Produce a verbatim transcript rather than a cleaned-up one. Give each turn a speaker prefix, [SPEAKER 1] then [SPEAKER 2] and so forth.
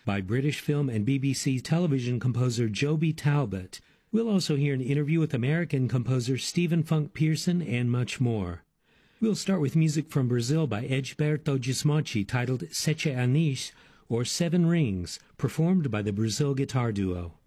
[SPEAKER 1] by British film and B B C television composer Joby Talbot. We'll also hear an interview with American composer Stephen Funk Pearson and much more. We'll start with music from Brazil by Egberto Gismonti titled Sete Anis, or Seven Rings, performed by the Brazil Guitar Duo.